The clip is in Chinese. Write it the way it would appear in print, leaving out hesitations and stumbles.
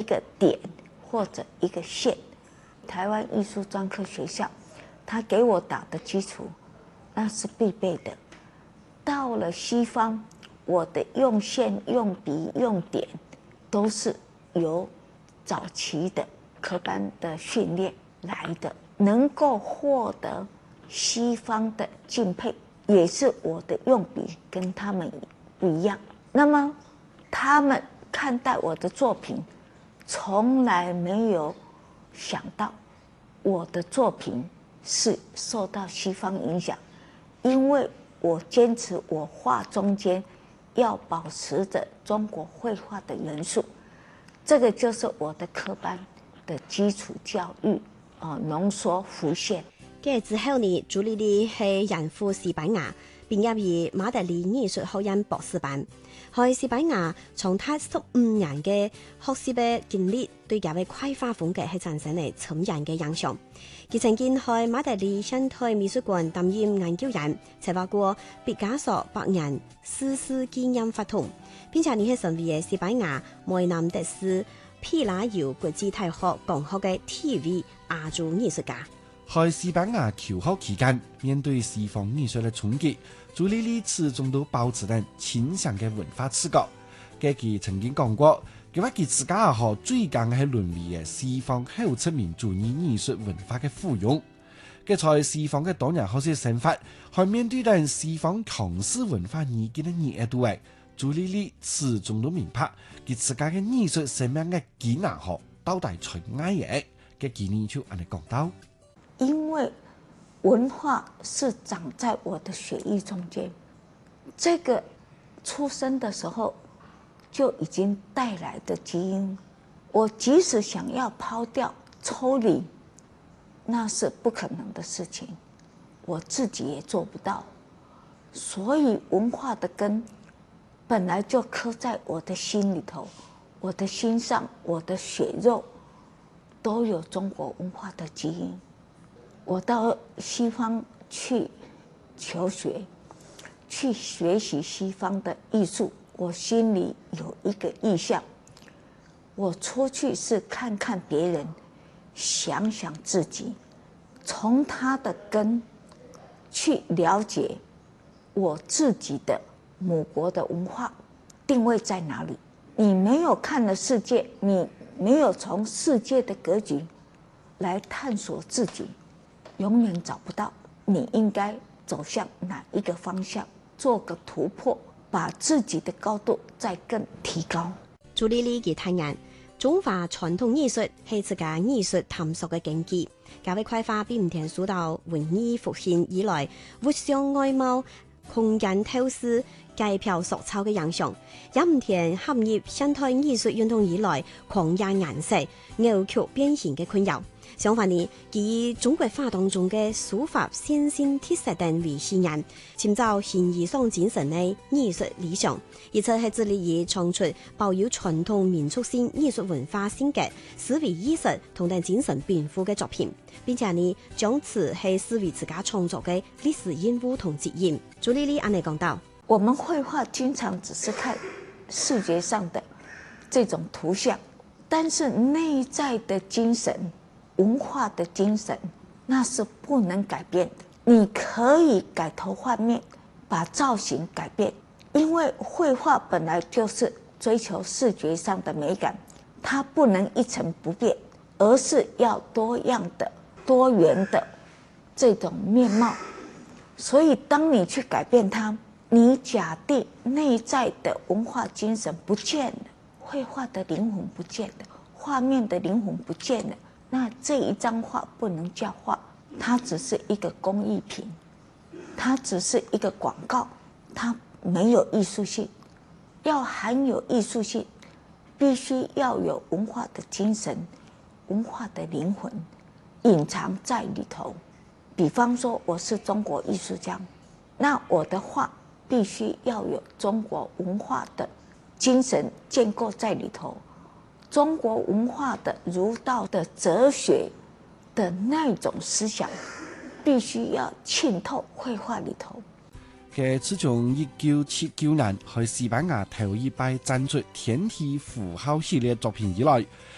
个点或者一个线。台湾艺术专科学校，他给我打的基础，那是必备的。到了西方，我的用线、用笔、用点，都是由早期的科班的训练来的，能够获得西方的敬佩，也是我的用笔跟他们不一样。那么他们看待我的作品，从来没有想到我的作品是受到西方影响，因为我坚持我画中间要保持着中国绘画的元素，这个就是我的科班的基礎教育濃縮浮現。 嘅之後呢，朱莉莉係人赴西班牙，畢業於馬德里藝術學院博士班。喺西班牙長達15年嘅學習嘅經歷，對佢嘅繪畫風格係產生咗深遠嘅影響。佢曾經喺馬德里現代美術館擔任研究員，策劃過畢加索100年逝世紀念活動，並且呢係成為西班牙梅南德斯皮拉尤國際大學講學嘅第一位亞洲藝術家。 喺西班牙求學期間，面對西方藝術嘅衝擊，朱莉莉始終都保持緊清醒嘅文化視角。佢曾經講過，佢話佢自家最近係淪為嘅西方後殖民主義藝術文化嘅附庸。佢在西方嘅多年學習生活，喺面對緊西方強勢文化意見嘅熱度，朱莉莉始終都明白佢自家嘅藝術生命嘅技能到底在哪嘢。佢今年就咁樣講到。 因為文化是長在我的血液中間，這個出生的時候就已經帶來的基因，我即使想要拋掉抽離，那是不可能的事情，我自己也做不到。所以文化的根本來就刻在我的心裡頭，我的心上，我的血肉都有中國文化的基因。我到西方去求學，去學習西方的藝術，我心裡有一個意向，我出去是看看別人，想想自己，從他的根去了解我自己的母國的文化定位在哪裡。你沒有看了世界，你沒有從世界的格局來探索自己，永遠找不到你應該走向哪一個方向，做個突破，把自己的高度再更提高。 朱莉莉嘅坦言，中華傳統藝術係自家藝術探索嘅根基，佢嘅繪畫並唔停受到文藝復興以來活像外貌、空間透視、街票塑造嘅影響，也唔停陷入現代藝術運動以來狂野顏色、扭曲變形嘅困擾。相反呢，以中國畫當中嘅書法、線性鐵石等為信仰，尋找形而上精神嘅藝術理想，而且係致力於創出保有傳統民族性藝術文化性格、思維藝術同等精神繽紛嘅作品，並且呢將此係視為自家創作嘅歷史任務同責任。朱莉莉安尼講到： 我們繪畫經常只是看視覺上的這種圖像，但是內在的精神、文化的精神，那是不能改變的。你可以改頭換面，把造型改變，因為繪畫本來就是追求視覺上的美感，它不能一成不變，而是要多樣的、多元的這種面貌。所以當你去改變它，你假定內在的文化精神不見了，繪畫的靈魂不見了，畫面的靈魂不見了，那這一張畫不能叫畫，它只是一個工藝品，它只是一個廣告，它沒有藝術性。要含有藝術性，必須要有文化的精神、文化的靈魂隱藏在裡頭。比方說我是中國藝術家，那我的畫必須要有中國文化的精神建構在裡頭，中國文化的儒道的哲學的那種思想必須要浸透繪畫裡頭。 自從1979年喺西班牙頭一擺展出天體符號系列作品以來，